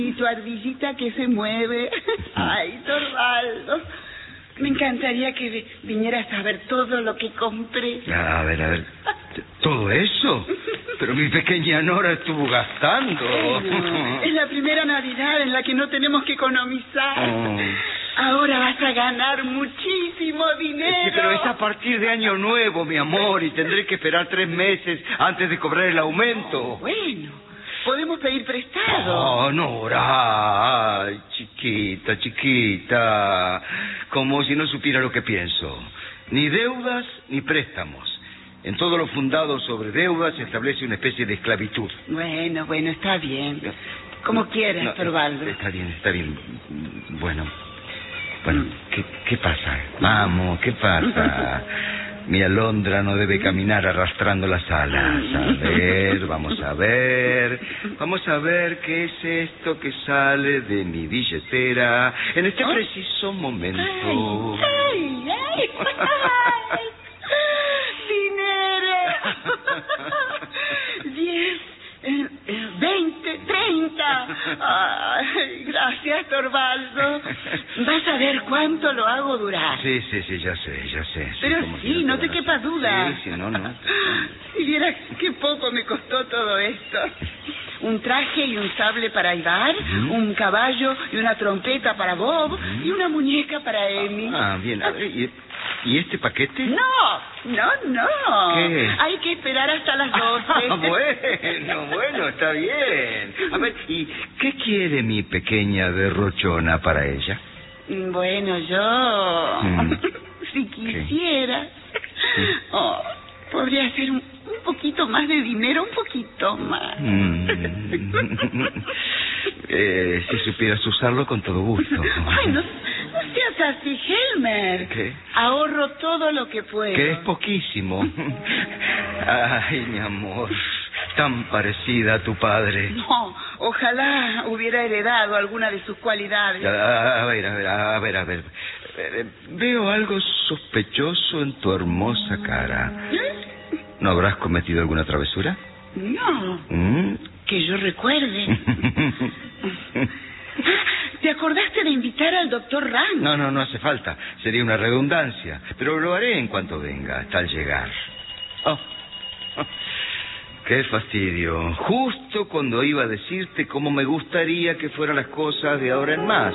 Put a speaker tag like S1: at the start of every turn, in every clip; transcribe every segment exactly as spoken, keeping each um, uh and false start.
S1: Y tu ardillita que se mueve. Ay, Torvaldo. Me encantaría que vi- vinieras a ver todo lo que compré.
S2: A ver, a ver. ¿Todo eso? Pero mi pequeña Nora estuvo gastando.
S1: Bueno, es la primera Navidad en la que no tenemos que economizar.
S2: Oh.
S1: Ahora vas a ganar muchísimo dinero.
S2: Sí, pero es a partir de Año Nuevo, mi amor, y tendré que esperar tres meses antes de cobrar el aumento.
S1: Bueno, podemos pedir prestado.
S2: Oh, Nora, ay, chiquita, chiquita, como si no supiera lo que pienso. Ni deudas ni préstamos. En todo lo fundado sobre deudas se establece una especie de esclavitud.
S1: Bueno, bueno, está bien. Como quieras,
S2: No,
S1: Torvaldo.
S2: Está bien, está bien. Bueno, bueno, ¿qué, qué pasa? Vamos, ¿qué pasa? Mi alondra no debe caminar arrastrando las alas. A ver, vamos a ver. Vamos a ver qué es esto que sale de mi billetera en este preciso momento.
S1: ¡Ay, ay, ay! ¡Dinero! Diez, eh, eh, veinte, treinta. Ay, gracias, Torvaldo. Vas a ver cuánto lo hago durar.
S2: Sí, sí, sí, ya sé, ya sé. Sí,
S1: Pero
S2: como
S1: sí,
S2: si
S1: no te
S2: fuera-
S1: quepa duda.
S2: Sí, sí, no, no.
S1: Si vieras qué poco me costó todo esto. Un traje y un sable para Ivar,
S2: Ujú.
S1: un caballo y una trompeta para Bob, y una muñeca para Amy.
S2: Ah, bien. A ver, ¿y, y este paquete?
S1: No, no, no.
S2: ¿Qué?
S1: Hay que esperar hasta las doce.
S2: Ah, bueno, bueno, está bien. A ver, ¿y qué quiere mi pequeña derrochona para ella?
S1: Bueno, yo...
S2: Mm.
S1: Si quisiera... Oh, podría hacer un, un poquito más de dinero, un poquito más.
S2: Mm. Eh, si supieras usarlo con todo gusto.
S1: Ay, no, no seas así, Helmer.
S2: ¿Qué?
S1: Ahorro todo lo que puedo.
S2: Que es poquísimo. Ay, mi amor, tan parecida a tu padre.
S1: No, ojalá hubiera heredado alguna de sus cualidades.
S2: A, a ver, a ver, a ver, a ver. Eh, Veo algo sospechoso en tu hermosa cara. ¿No habrás cometido alguna travesura?
S1: No,
S2: ¿Mm?
S1: que yo recuerde. ¿Te acordaste de invitar al doctor Rand?
S2: No, no, no hace falta. Sería una redundancia. Pero lo haré en cuanto venga, hasta al llegar. Oh. Oh. Qué fastidio. Justo cuando iba a decirte cómo me gustaría que fueran las cosas de ahora en más.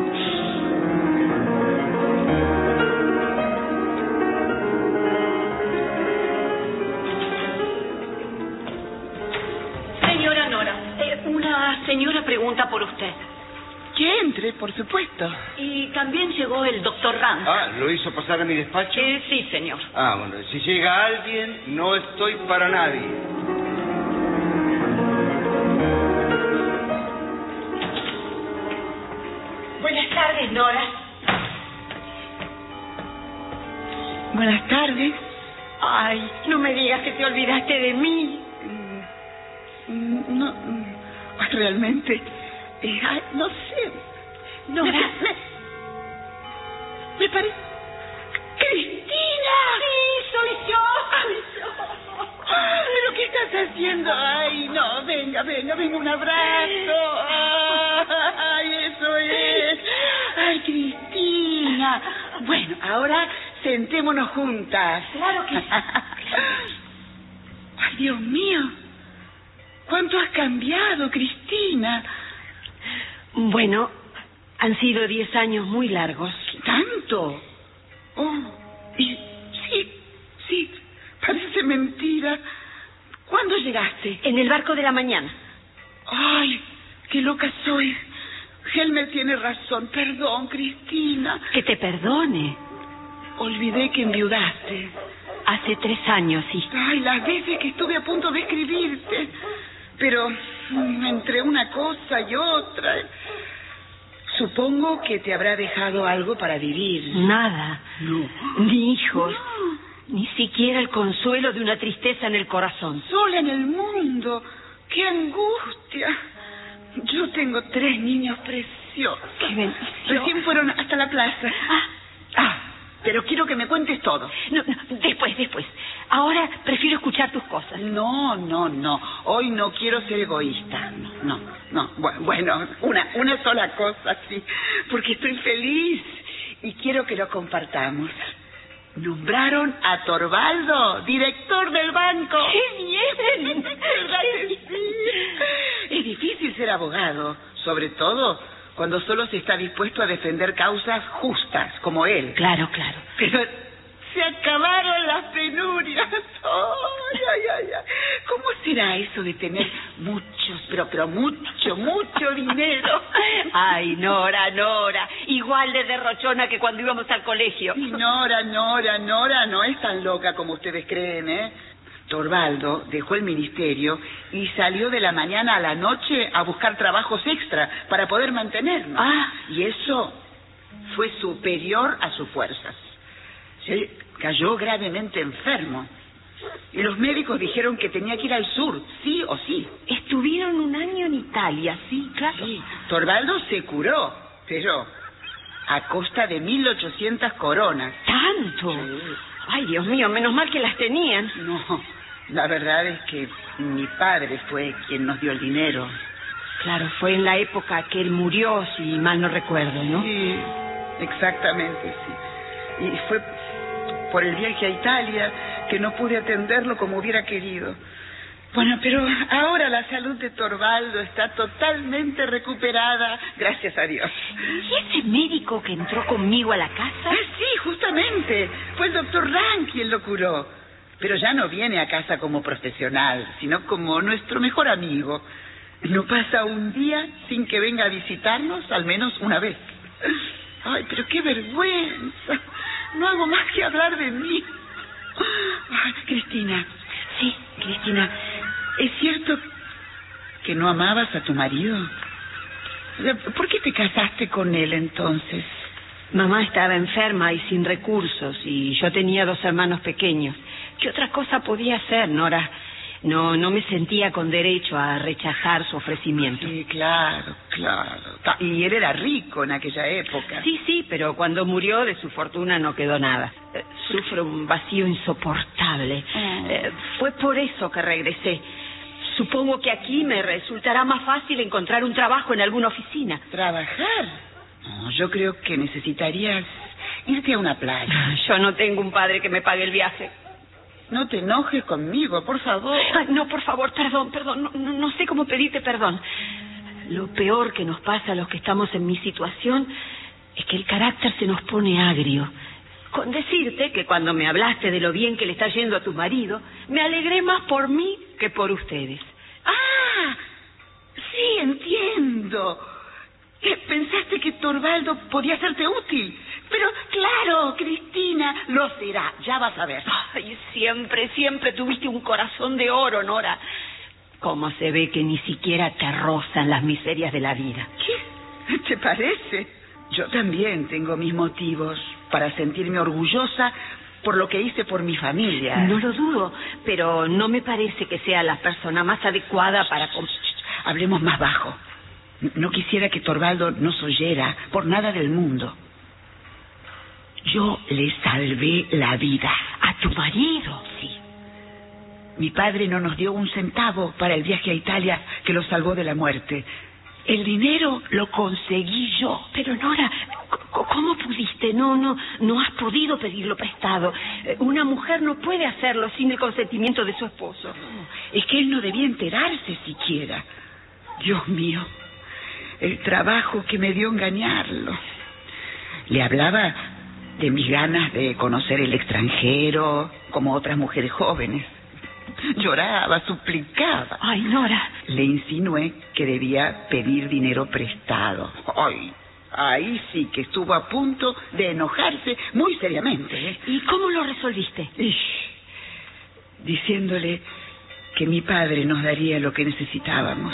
S3: Señora Nora, eh, una señora pregunta por usted.
S1: Que entre, por supuesto.
S3: Y también llegó el doctor Rand.
S2: Ah, ¿lo hizo pasar a mi despacho?
S3: Eh, sí, señor.
S2: Ah, bueno, si llega alguien, no estoy para nadie.
S3: Buenas tardes, Nora.
S1: Buenas tardes.
S3: Ay, no me digas que te olvidaste de mí.
S1: Mm, No, mm, realmente, eh, ay, no sé.
S3: Nora.
S1: Me, me, me parece... ¡Cristina!
S3: Sí, soy yo.
S1: ¿Pero qué estás haciendo? Ay, no, venga, venga, venga, un abrazo. Ay, eso es. Ay, Cristina. Bueno, ahora sentémonos juntas.
S3: Claro que sí.
S1: Ay, Dios mío. ¿Cuánto has cambiado, Cristina?
S3: Bueno, han sido diez años muy largos.
S1: ¿Tanto? Oh, y sí, sí, parece mentira. ¿Cuándo llegaste?
S3: En el barco de la mañana.
S1: Ay, qué loca soy. Helmer tiene razón. Perdón, Cristina.
S3: Que te perdone.
S1: Olvidé que enviudaste.
S3: Hace tres años, sí.
S1: Ay, las veces que estuve a punto de escribirte. Pero mm, entre una cosa y otra... Supongo que te habrá dejado algo para vivir.
S3: Nada.
S1: No.
S3: Ni hijos.
S1: No.
S3: Ni siquiera el consuelo de una tristeza en el corazón.
S1: Sola en el mundo. ¡Qué angustia! Yo tengo tres niños preciosos.
S3: ¡Qué bendición!
S1: Recién fueron hasta la plaza.
S3: Ah,
S1: Ah, pero quiero que me cuentes todo.
S3: No, no, después, después. Ahora prefiero escuchar tus cosas.
S1: No, no, no. Hoy no quiero ser egoísta. No, no. no. Bueno, una, una sola cosa, sí. Porque estoy feliz y quiero que lo compartamos. Nombraron a Torvaldo director del banco.
S3: ¡Qué bien!
S1: ¿Verdad que sí? Es difícil ser abogado, sobre todo cuando solo se está dispuesto a defender causas justas, como él.
S3: Claro, claro.
S1: Pero se acabaron las penurias. Ay, ay, ay, ay. ¿Cómo será eso de tener muchos, pero, pero mucho, mucho dinero?
S3: Ay, Nora, Nora. Igual de derrochona que cuando íbamos al colegio.
S1: Y Nora, Nora, Nora no es tan loca como ustedes creen, ¿eh? Torvaldo dejó el ministerio y salió de la mañana a la noche a buscar trabajos extra para poder mantenernos.
S3: Ah.
S1: Y eso fue superior a sus fuerzas. Él cayó gravemente enfermo. Y los médicos dijeron que tenía que ir al sur, sí o sí.
S3: Estuvieron un año en Italia, sí, claro.
S1: Sí. Torvaldo se curó, pero a costa de mil ochocientas coronas.
S3: ¿Tanto?
S1: Sí.
S3: Ay, Dios mío, menos mal que las tenían.
S1: No, la verdad es que mi padre fue quien nos dio el dinero.
S3: Claro, fue en la época que él murió, si mal no recuerdo, ¿no?
S1: Sí, exactamente, sí. Y fue por el viaje a Italia que no pude atenderlo como hubiera querido. Bueno, pero ahora la salud de Torvaldo está totalmente recuperada, gracias a Dios.
S3: ¿Y ese médico que entró conmigo a la casa?
S1: Ah, sí, justamente. Fue el doctor Rank quien lo curó. Pero ya no viene a casa como profesional, sino como nuestro mejor amigo. No pasa un día sin que venga a visitarnos, al menos una vez. Ay, pero qué vergüenza. No hago más que hablar de mí. Ay, Cristina.
S3: Sí.
S1: Cristina, ¿es cierto que no amabas a tu marido? ¿Por qué te casaste con él entonces?
S3: Mamá estaba enferma y sin recursos, y yo tenía dos hermanos pequeños. ¿Qué otra cosa podía hacer, Nora? No, no me sentía con derecho a rechazar su ofrecimiento.
S1: Sí, claro, claro. Y él era rico en aquella época.
S3: Sí, sí, pero cuando murió de su fortuna no quedó nada. Eh, sufro un vacío insoportable.
S1: Oh.
S3: Eh, fue por eso que regresé. Supongo que aquí me resultará más fácil encontrar un trabajo en alguna oficina.
S1: ¿Trabajar? No, yo creo que necesitarías irte a una playa.
S3: Yo no tengo un padre que me pague el viaje.
S1: No te enojes conmigo, por favor.
S3: Ay, no, por favor, perdón, perdón. No, no, no sé cómo pedirte perdón. Lo peor que nos pasa a los que estamos en mi situación es que el carácter se nos pone agrio. Con decirte que cuando me hablaste de lo bien que le está yendo a tu marido, me alegré más por mí que por ustedes.
S1: Ah, sí, entiendo. Pensaste que Torvaldo podía serte útil. Pero claro, Cristina, lo será, ya vas a ver.
S3: Ay, siempre, siempre tuviste un corazón de oro, Nora. ¿Cómo se ve que ni siquiera te rozan las miserias de la vida?
S1: ¿Qué? ¿Te parece? Yo también tengo mis motivos para sentirme orgullosa por lo que hice por mi familia.
S3: No lo dudo, pero no me parece que sea la persona más adecuada para...
S1: Hablemos más bajo. No quisiera que Torvaldo nos oyera por nada del mundo. Yo le salvé la vida.
S3: ¿A tu marido?
S1: Sí. Mi padre no nos dio un centavo para el viaje a Italia que lo salvó de la muerte. El dinero lo conseguí yo.
S3: Pero Nora, ¿cómo pudiste? No, no, no has podido pedirlo prestado. Una mujer no puede hacerlo sin el consentimiento de su esposo.
S1: No, es que él no debía enterarse siquiera. Dios mío, el trabajo que me dio engañarlo. Le hablaba de mis ganas de conocer el extranjero, como otras mujeres jóvenes. Lloraba, suplicaba.
S3: Ay, Nora.
S1: Le insinué que debía pedir dinero prestado. Ay, ahí sí que estuvo a punto de enojarse muy seriamente, ¿eh?
S3: ¿Y cómo lo resolviste?
S1: Ish, diciéndole que mi padre nos daría lo que necesitábamos.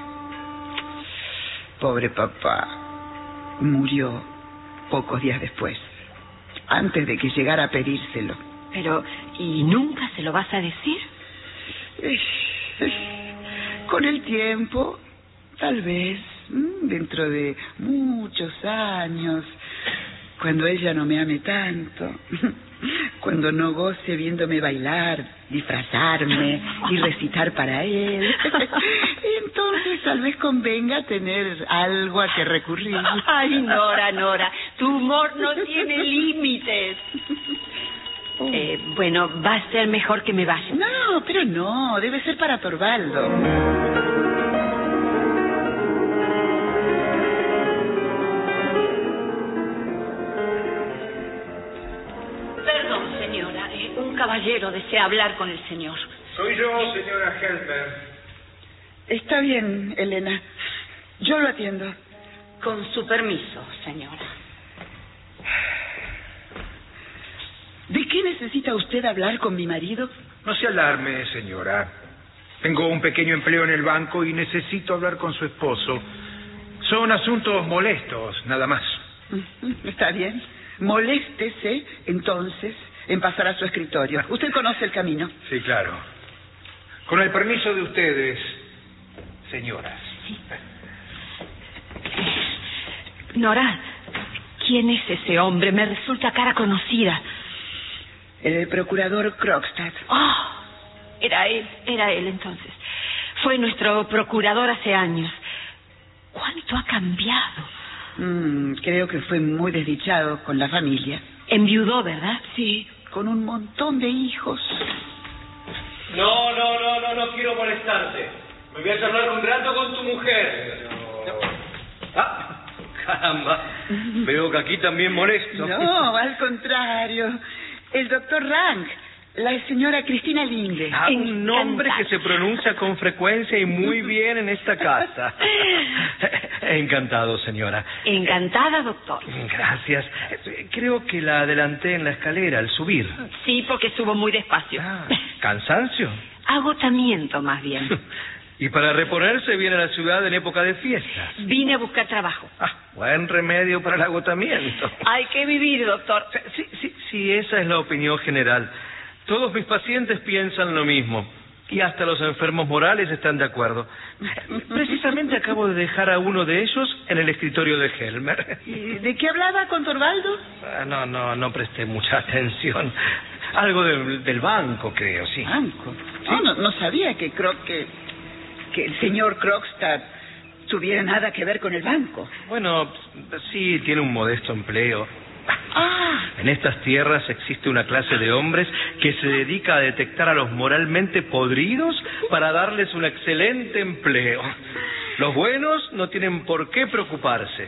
S1: Pobre papá, murió pocos días después, antes de que llegara a pedírselo.
S3: Pero, ¿y nunca se lo vas a decir?
S1: Con el tiempo, tal vez, dentro de muchos años. Cuando ella no me ame tanto, cuando no goce viéndome bailar, disfrazarme y recitar para él, entonces tal vez convenga tener algo a que recurrir.
S3: Ay, Nora, Nora, tu humor no tiene límites.
S1: Oh.
S3: Eh, bueno, va a ser mejor que me vaya.
S1: No, pero no, debe ser para Torvaldo.
S3: Un caballero desea hablar con el señor.
S4: Soy yo, señora Helmer.
S1: Está bien, Elena. Yo lo atiendo.
S3: Con su permiso, señora.
S1: ¿De qué necesita usted hablar con mi marido?
S4: No se alarme, señora. Tengo un pequeño empleo en el banco y necesito hablar con su esposo. Son asuntos molestos, nada más.
S1: Está bien. Moléstese, entonces, en pasar a su escritorio. Usted conoce el camino.
S4: Sí, claro. Con el permiso de ustedes, señoras.
S3: Sí. Nora, ¿quién es ese hombre? Me resulta cara conocida.
S1: El procurador Krogstad.
S3: Oh, era él, era él entonces. Fue nuestro procurador hace años. ¿Cuánto ha cambiado?
S1: Mm, creo que fue muy desdichado con la familia.
S3: Enviudó, ¿verdad?
S1: Sí, con un montón de hijos.
S5: No, no, no, no, no quiero molestarte. Me voy a charlar un rato con tu mujer. No. Ah, caramba. Veo que aquí también molesto.
S1: No, al contrario. El doctor Rank, la señora Cristina Linde.
S5: Ah, un nombre que se pronuncia con frecuencia y muy bien en esta casa. Encantado, señora.
S3: Encantada, doctor.
S5: Gracias. Creo que la adelanté en la escalera al subir.
S3: Sí, porque subo muy despacio.
S5: Ah, ¿cansancio?
S3: Agotamiento, más bien.
S5: Y para reponerse viene a la ciudad en época de fiestas.
S3: Vine a buscar trabajo.
S5: Ah, buen remedio para el agotamiento.
S3: Hay que vivir, doctor.
S5: Sí, sí, sí, esa es la opinión general. Todos mis pacientes piensan lo mismo. Y hasta los enfermos morales están de acuerdo. Precisamente acabo de dejar a uno de ellos en el escritorio de Helmer.
S1: ¿Y de qué hablaba con Torvaldo?
S5: Ah, no, no, no presté mucha atención. Algo del, del banco, creo, sí.
S1: ¿Banco? No, no, no sabía que, Krog, que, que el señor Krogstad tuviera nada que ver con el banco.
S5: Bueno, sí, tiene un modesto empleo.
S1: Ah.
S5: En estas tierras existe una clase de hombres que se dedica a detectar a los moralmente podridos para darles un excelente empleo. Los buenos no tienen por qué preocuparse.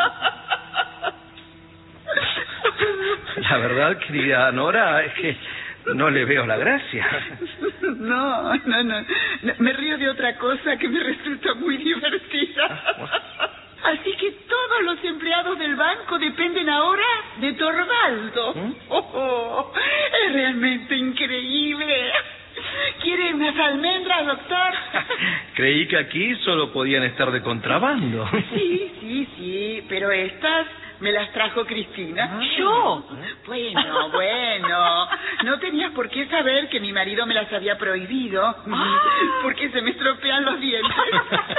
S5: La verdad, querida Nora, es que no le veo la gracia.
S1: No, no, no. Me río de otra cosa que me resulta muy divertida. Así que todos los empleados del banco dependen ahora de Torvaldo.
S5: ¿Mm?
S1: Oh, oh, es realmente increíble. ¿Quiere unas almendras, doctor?
S5: Creí que aquí solo podían estar de contrabando.
S1: Sí, sí, sí, pero estas me las trajo Cristina.
S3: ¿Yo?
S1: Bueno, bueno. No tenías por qué saber que mi marido me las había prohibido, porque se me estropean los dientes.